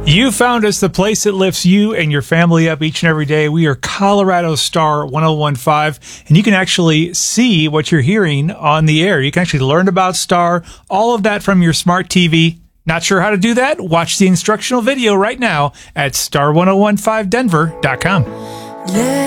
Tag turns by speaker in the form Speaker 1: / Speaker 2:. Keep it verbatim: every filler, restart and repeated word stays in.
Speaker 1: You found us, the place that lifts you and your family up each and every day. We are Colorado Star one oh one point five, and you can actually see what you're hearing on the air. You can actually learn about Star, all of that from your smart T V. Not sure how to do that? Watch the instructional video right now at star ten fifteen denver dot com.